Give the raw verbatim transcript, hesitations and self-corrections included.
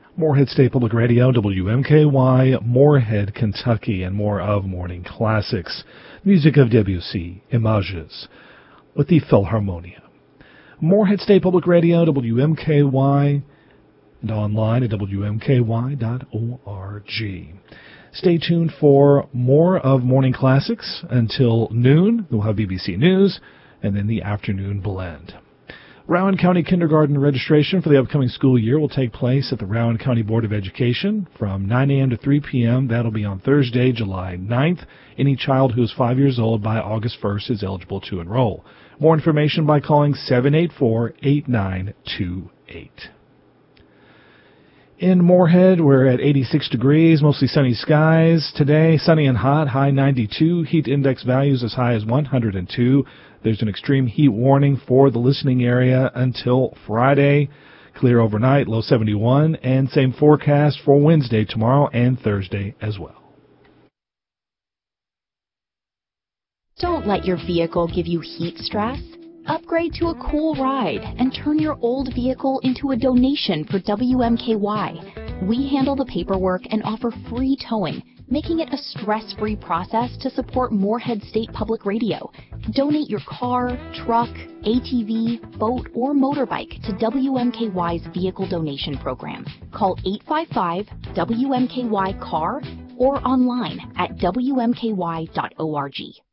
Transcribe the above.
Moorhead State Public Radio, W M K Y, Moorhead, Kentucky, and more of Morning Classics. Music of Debussy, Images, with the Philharmonia. Moorhead State Public Radio, W M K Y, and online at W M K Y dot org. Stay tuned for more of Morning Classics until noon. We'll have B B C News, and then the afternoon blend. Rowan County Kindergarten registration for the upcoming school year will take place at the Rowan County Board of Education from nine a.m. to three p.m. That'll be on Thursday, July ninth. Any child who is five years old by August first is eligible to enroll. More information by calling seven eight four, eight nine two eight. In Moorhead, we're at eighty-six degrees, mostly sunny skies. Today, sunny and hot, high ninety-two. Heat index values as high as one hundred two. There's an extreme heat warning for the listening area until Friday. Clear overnight, low seventy-one. And same forecast for Wednesday, tomorrow, and Thursday as well. Don't let your vehicle give you heat stress. Upgrade to a cool ride and turn your old vehicle into a donation for W M K Y. We handle the paperwork and offer free towing, making it a stress-free process to support Moorhead State Public Radio. Donate your car, truck, A T V, boat, or motorbike to W M K Y's Vehicle Donation Program. Call eight five five W M K Y C A R or online at W M K Y dot org.